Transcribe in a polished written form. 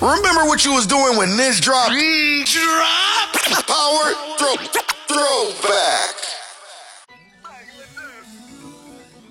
Remember what you was doing when this dropped? Drop. Power throwback.